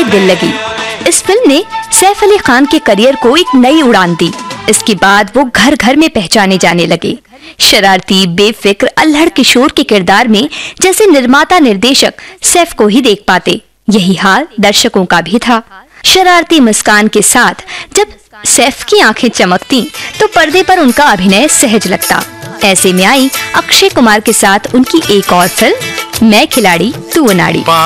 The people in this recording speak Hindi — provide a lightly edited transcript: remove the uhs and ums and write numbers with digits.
दिल लगी। इस फिल्म ने सैफ अली खान के करियर को एक नई उड़ान दी। इसके बाद वो घर घर में पहचाने जाने लगे। शरारती, बेफिक्र, अल्हड़ किशोर के किरदार में जैसे निर्माता निर्देशक सैफ को ही देख पाते, यही हाल दर्शकों का भी था। शरारती मुस्कान के साथ जब सैफ की आंखें चमकती तो पर्दे पर उनका अभिनय सहज लगता। ऐसे में आई अक्षय कुमार के साथ उनकी एक और फिल्म मैं खिलाड़ी तू अनाड़ी।